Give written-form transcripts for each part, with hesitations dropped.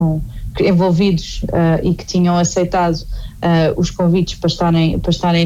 envolvidos e que tinham aceitado os convites para estarem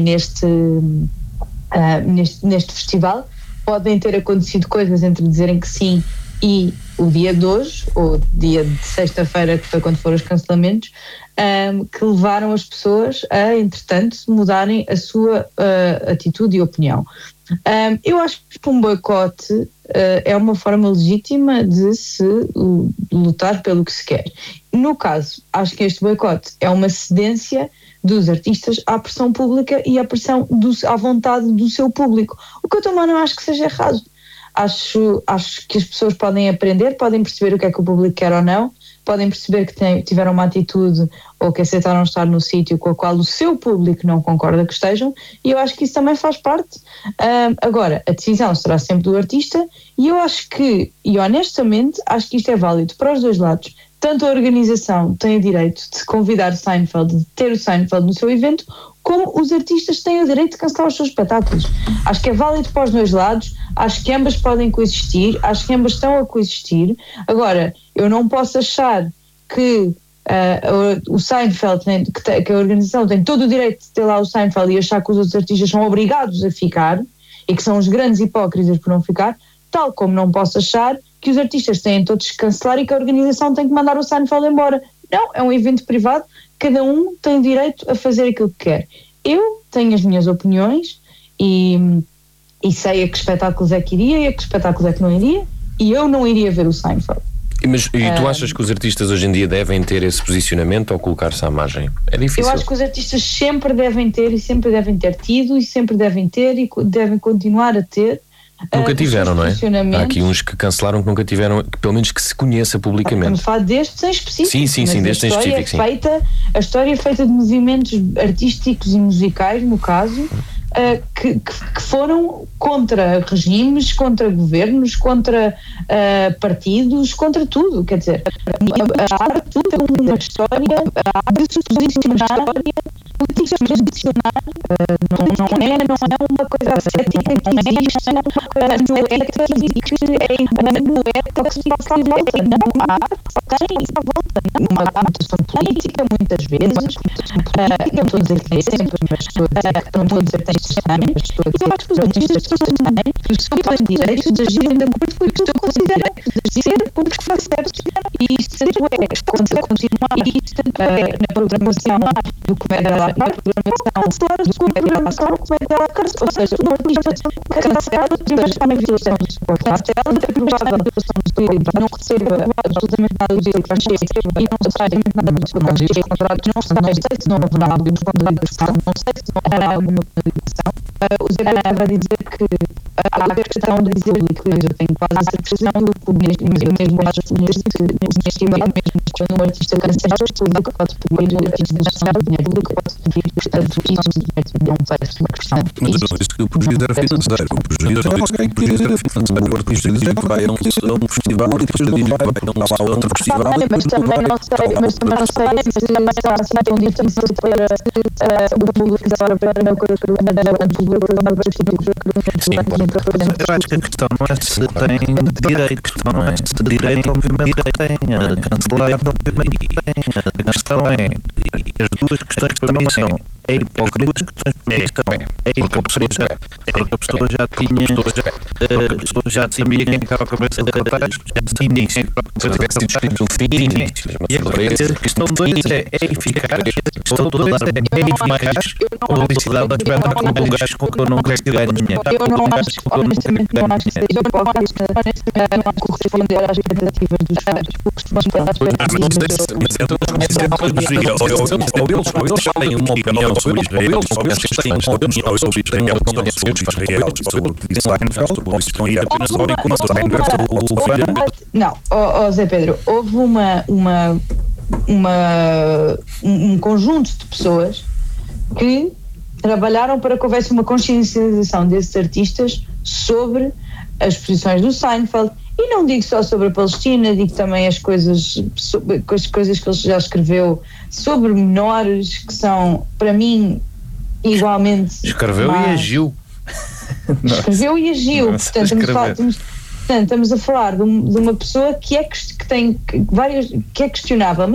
neste festival. Podem ter acontecido coisas entre dizerem que sim e o dia de hoje, ou dia de sexta-feira, que foi quando foram os cancelamentos, que levaram as pessoas a, entretanto, mudarem a sua atitude e opinião. Eu acho que um boicote é uma forma legítima de se lutar pelo que se quer. No caso, acho que este boicote é uma cedência dos artistas à pressão pública e à vontade do seu público, o que eu também não acho que seja errado. Acho que as pessoas podem aprender, podem perceber o que é que o público quer ou não, podem perceber que tiveram uma atitude ou que aceitaram estar no sítio com a qual o seu público não concorda que estejam, e eu acho que isso também faz parte. Agora, a decisão será sempre do artista, e eu acho que, e honestamente, acho que isto é válido para os dois lados. Tanto a organização tem o direito de convidar o Seinfeld, de ter o Seinfeld no seu evento, como os artistas têm o direito de cancelar os seus espetáculos. Acho que é válido para os dois lados, acho que ambas podem coexistir, acho que ambas estão a coexistir. Agora, eu não posso achar que o Seinfeld, que a organização tem todo o direito de ter lá o Seinfeld e achar que os outros artistas são obrigados a ficar e que são os grandes hipócritas por não ficar, tal como não posso achar que os artistas têm todos que cancelar e que a organização tem que mandar o Seinfeld embora. Não, é um evento privado, cada um tem direito a fazer aquilo que quer. Eu tenho as minhas opiniões e sei a que espetáculos é que iria e a que espetáculos é que não iria, e eu não iria ver o Seinfeld. Mas tu achas que os artistas hoje em dia devem ter esse posicionamento ou colocar-se à margem? É difícil. Eu acho que os artistas sempre devem ter e sempre devem ter tido e sempre devem ter e devem continuar a ter. Nunca tiveram, não é? Há aqui uns que cancelaram que nunca tiveram, que pelo menos que se conheça publicamente. Estamos a falar destes em específico. Sim, destes em específico. A história é feita de movimentos artísticos e musicais, no caso, que foram contra regimes, contra governos, contra partidos, contra tudo. Quer dizer, a arte é uma história de se posicionar politicamente. Não é uma coisa ascética que existe no éter e que é no éter que se passa à volta. Não, a arte tem à volta. Uma conotação política, muitas vezes, não estou a dizer que é sempre, mas estou a dizer que tem. E eu acho que os artistas têm o direito de agirem de acordo com o que eu considero de ser o que está certo. E isto é continuar na programação do Comédia à la carte, cancelar o Comédia à la carte, ou seja, o artista cancela, mas também violação do suporte, cancela, é provável a violação do suporte, não receba absolutamente nada do seu cachê e não sai nada do seu cachê, os contratos não sei se não haverá alguns contratos, não sei se não haverá alguma penalização. O Zé vai dizer que há a questão de dizer que eu tenho quase a certeza que mesmo acho que neste momento, mesmo quando um artista cancela, o público pode pedir a devolução do dinheiro, o público pode pedir não parece uma questão. Mas eu não disse que o prejuízo era financeiro. O prejuízo era financeiro. O artista diz que vai a um festival e depois diz que vai a outro festival. Mas também não sei se tão difícil para o público para uma coisa que eu acho que a questão não é se tem direito, a questão não é se direito obviamente tem, cancelar obviamente tem, a questão é, e as duas questões para mim são a hipocrisia, a pessoa já tinha, a pessoa já sabia quem estava a cabeça da cartaz de início, e a questão 2 é eficaz, a questão 2 é eficaz, a publicidade da espetáculo com gajos com que eu não quero tirar dinheiro. Eu não acho, honestamente, não acho que seja hipócrita corresponder às expectativas dos fãs, corresponder às expectativas ou eles têm uma opinião sobre isto, ou eles têm uma opinião sobre isto, têm opinião sobre isto, não, Zé Pedro, houve um conjunto de pessoas que trabalharam para que houvesse uma consciencialização desses artistas sobre as posições do Seinfeld, e não digo só sobre a Palestina, digo também as coisas que ele já escreveu sobre menores, que são, para mim, igualmente... Escreveu e agiu. Escreveu e agiu, portanto Portanto, estamos a falar de uma pessoa que é questionável,